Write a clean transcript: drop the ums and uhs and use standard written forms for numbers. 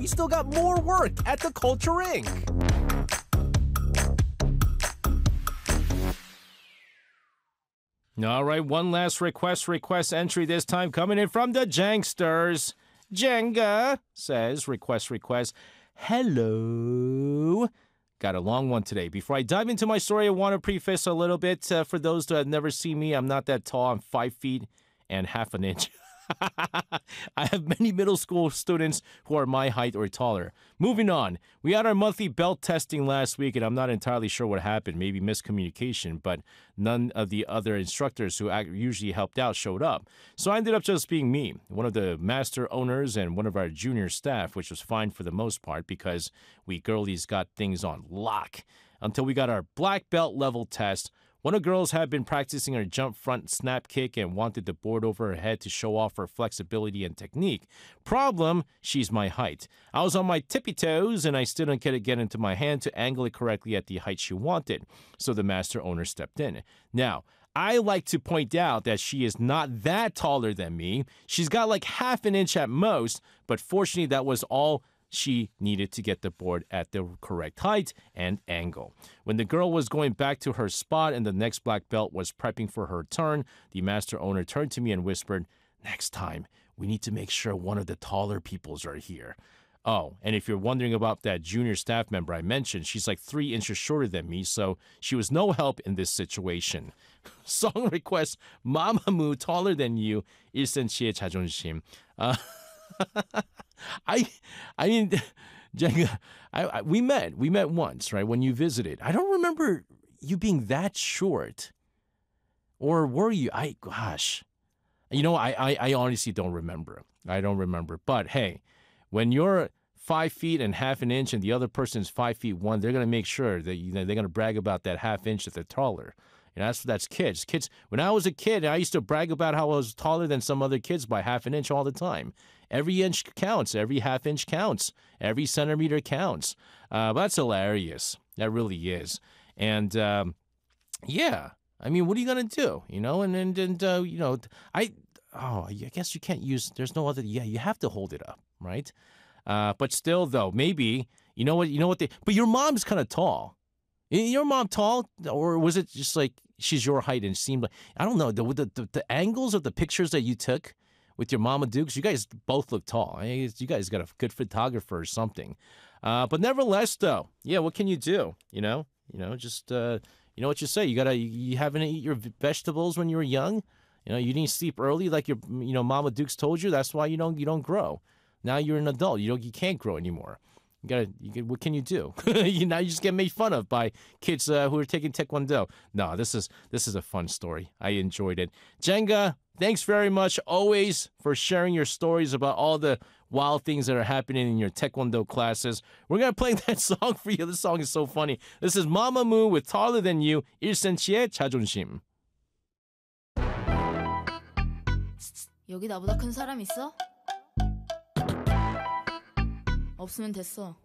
We still got more work at the Culture Inc. All right, one last request entry this time coming in from the Janksters. Jenga says, request. Hello. Got a long one today. Before I dive into my story, I want to preface a little bit. For those that have never seen me, I'm not that tall. I'm 5 feet and half an inch. I have many middle school students who are my height or taller. Moving on, we had our monthly belt testing last week, and I'm not entirely sure what happened. Maybe miscommunication, but none of the other instructors who usually helped out showed up. So I ended up just being me, one of the master owners and one of our junior staff, which was fine for the most part because we girlies got things on lock. Until we got our black belt level test. One of the girls had been practicing her jump front snap kick and wanted the board over her head to show off her flexibility and technique. Problem, she's my height. I was on my tippy toes and I still didn't get into my hand to angle it correctly at the height she wanted. So the master owner stepped in. Now, I like to point out that she is not that taller than me. She's got like half an inch at most, but fortunately that was all she needed to get the board at the correct height and angle. When the girl was going back to her spot and the next black belt was prepping for her turn, the master owner turned to me and whispered, "Next time, we need to make sure one of the taller peoples are here." Oh, and if you're wondering about that junior staff member I mentioned, she's like 3 inches shorter than me, so she was no help in this situation. Song request, Mamamoo, taller than you, 1cm의 자존심. I mean, Jenga, we met once, right? When you visited. I don't remember you being that short. Or were you? Gosh. You know, I honestly don't remember. I don't remember. But hey, when you're 5 feet and half an inch and the other person's 5 feet 1, they're going to make sure that they're going to brag about that half inch that they're taller. And that's kids. Kids. When I was a kid, I used to brag about how I was taller than some other kids by half an inch all the time. Every inch counts. Every half inch counts. Every centimeter counts. That's hilarious. That really is. And yeah, I mean, what are you gonna do? You know, and you know, I guess you can't use. There's no other. Yeah, you have to hold it up, right? But still, though, maybe you know what. But your mom's kind of tall. Your mom tall, or was it just like she's your height and it seemed like, I don't know, the angles of the pictures that you took with your Mama Dukes, you guys both look tall. You guys got a good photographer or something. But nevertheless, though, yeah, what can you do? You know, just you know what you say. You haven't eaten your vegetables when you were young. You know, you didn't sleep early like your Mama Dukes told you. That's why you don't grow. Now you're an adult. You can't grow anymore. What can you do? Now you just get made fun of by kids who are taking Taekwondo. No, this is a fun story. I enjoyed it. Jenga, thanks very much always for sharing your stories about all the wild things that are happening in your Taekwondo classes. We're going to play that song for you. This song is so funny. This is Mamamoo with Taller Than You, 1cm의 자존심. 여기 나보다 큰 사람 있어? 없으면 됐어.